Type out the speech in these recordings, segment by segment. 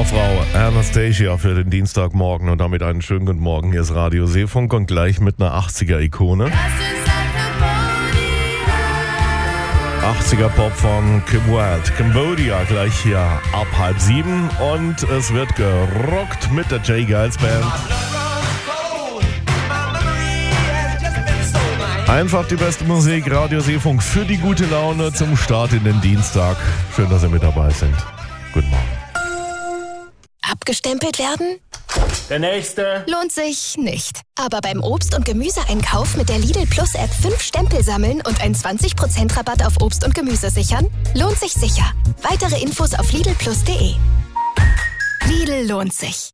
Frau Anastasia für den Dienstagmorgen und damit einen schönen guten Morgen. Hier ist Radio Seefunk und gleich mit einer 80er-Ikone. 80er Pop von Kim Wilde. Cambodia gleich hier ab 6:30 und es wird gerockt mit der J. Geils Band. Einfach die beste Musik, Radio Seefunk für die gute Laune zum Start in den Dienstag. Schön, dass Sie mit dabei sind. Guten Morgen. Abgestempelt werden? Der nächste. Lohnt sich nicht. Aber beim Obst- und Gemüseeinkauf mit der Lidl Plus App 5 Stempel sammeln und einen 20% Rabatt auf Obst und Gemüse sichern? Lohnt sich sicher. Weitere Infos auf lidlplus.de. Lidl lohnt sich.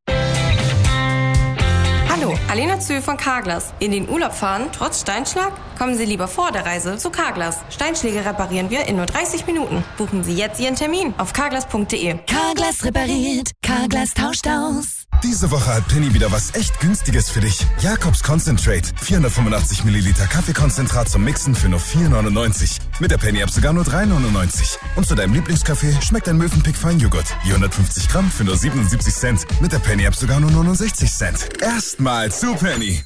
Hallo, Alena Zö von Carglass. In den Urlaub fahren, trotz Steinschlag? Kommen Sie lieber vor der Reise zu Carglass. Steinschläge reparieren wir in nur 30 Minuten. Buchen Sie jetzt Ihren Termin auf carglass.de. Carglass repariert, Carglass tauscht aus. Diese Woche hat Penny wieder was echt Günstiges für dich. Jakobs Concentrate. 485 Milliliter Kaffeekonzentrat zum Mixen für nur 4,99. Mit der Penny-App sogar nur 3,99. Und zu deinem Lieblingskaffee schmeckt ein Mövenpick Feinjoghurt. 450 Gramm für nur 77 Cent. Mit der Penny-App sogar nur 69 Cent. Erstmal zu Penny.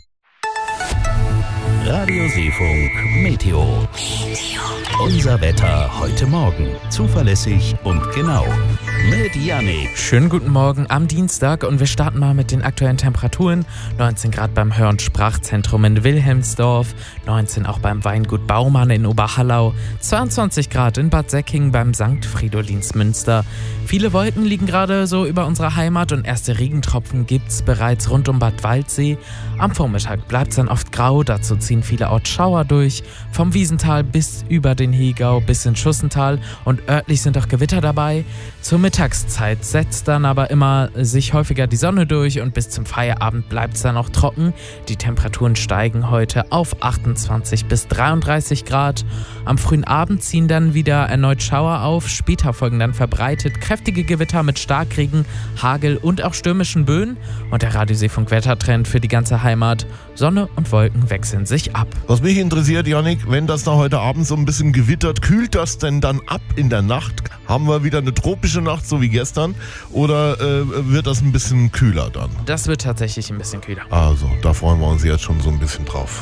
Radio Seefunk Meteo. Unser Wetter heute Morgen. Zuverlässig und genau. Mit Yannick. Schönen guten Morgen am Dienstag und wir starten mal mit den aktuellen Temperaturen. 19 Grad beim Hör- und Sprachzentrum in Wilhelmsdorf, 19 auch beim Weingut Baumann in Oberhallau, 22 Grad in Bad Säckingen beim St. Fridolinsmünster. Viele Wolken liegen gerade so über unserer Heimat und erste Regentropfen gibt's bereits rund um Bad Waldsee. Am Vormittag bleibt's dann oft grau, dazu ziehen vielerorts Schauer durch, vom Wiesental bis über den Hegau bis ins Schussental und örtlich sind auch Gewitter dabei. Zur Mittagszeit setzt dann aber immer sich häufiger die Sonne durch und bis zum Feierabend bleibt es dann auch trocken. Die Temperaturen steigen heute auf 28 bis 33 Grad. Am frühen Abend ziehen dann wieder erneut Schauer auf. Später folgen dann verbreitet kräftige Gewitter mit Starkregen, Hagel und auch stürmischen Böen. Und der Radio Seefunk Wettertrend für die ganze Heimat. Sonne und Wolken wechseln sich ab. Was mich interessiert, Yannick, wenn das da heute Abend so ein bisschen gewittert, kühlt das denn dann ab in der Nacht? Haben wir wieder eine tropische Nacht, so wie gestern? Oder wird das ein bisschen kühler dann? Das wird tatsächlich ein bisschen kühler. Also, da freuen wir uns jetzt schon so ein bisschen drauf.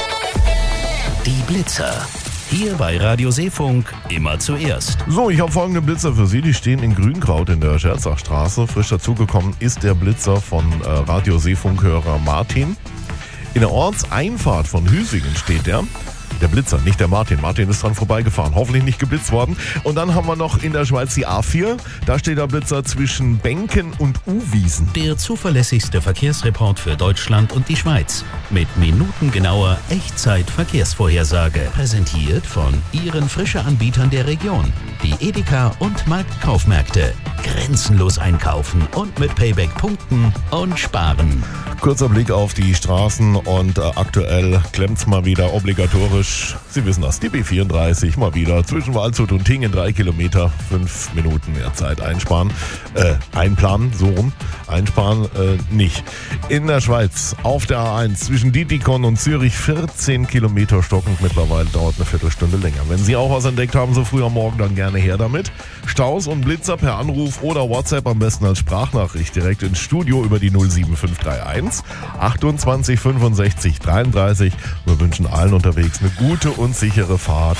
Die Blitzer. Hier bei Radio Seefunk immer zuerst. So, ich habe folgende Blitzer für Sie. Die stehen in Grünkraut in der Scherzachstraße. Frisch dazugekommen ist der Blitzer von Radio Seefunk-Hörer Martin. In der Ortseinfahrt von Hüsingen steht der Blitzer, nicht der Martin. Martin ist dran vorbeigefahren, hoffentlich nicht geblitzt worden. Und dann haben wir noch in der Schweiz die A4. Da steht der Blitzer zwischen Benken und Uwiesen. Der zuverlässigste Verkehrsreport für Deutschland und die Schweiz. Mit minutengenauer Echtzeit-Verkehrsvorhersage. Präsentiert von Ihren Frische-Anbietern der Region. Die Edeka und Marktkaufmärkte. Grenzenlos einkaufen und mit Payback punkten und sparen. Kurzer Blick auf die Straßen und aktuell klemmt's mal wieder obligatorisch. Sie wissen das, die B34 mal wieder zwischen Waldshut und Tingen 3 Kilometer, 5 Minuten mehr Zeit einsparen. Einplanen, so rum. Einsparen nicht. In der Schweiz auf der A1 zwischen Dietikon und Zürich 14 Kilometer stockend. Mittlerweile dauert eine Viertelstunde länger. Wenn Sie auch was entdeckt haben, so früh am Morgen, dann gerne her damit. Staus und Blitzer per Anruf oder WhatsApp am besten als Sprachnachricht direkt ins Studio über die 07531 28 65 33. Wir wünschen allen unterwegs eine gute und sichere Fahrt.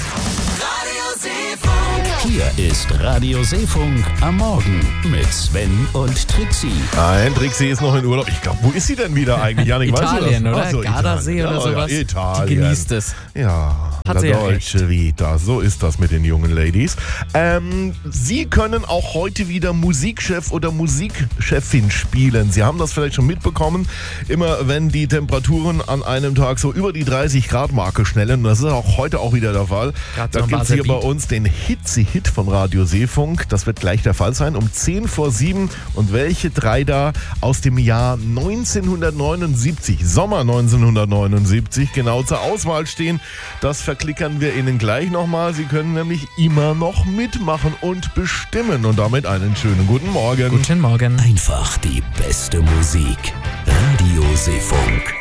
Hier ist Radio Seefunk am Morgen mit Sven und Trixie. Nein, Trixie ist noch in Urlaub. Ich glaube, wo ist sie denn wieder eigentlich? Janik, Italien, weißt du das? oder? Ach so, Gardasee Italien. oder sowas. Ja, Italien. Die genießt es. Ja, Hat sie la ja Dolce Vita. So ist das mit den jungen Ladies. Sie können auch heute wieder Musikchef oder Musikchefin spielen. Sie haben das vielleicht schon mitbekommen. Immer wenn die Temperaturen an einem Tag so über die 30-Grad-Marke schnellen, das ist auch heute auch wieder der Fall, da gibt es hier bei uns den Hitze-Hit von Radio Seefunk. Das wird gleich der Fall sein, um 10 vor 7. Und welche drei da aus dem Jahr 1979, Sommer 1979, genau zur Auswahl stehen, das verklickern wir Ihnen gleich nochmal. Sie können nämlich immer noch mitmachen und bestimmen. Und damit einen schönen guten Morgen. Guten Morgen. Einfach die beste Musik. Radio Seefunk.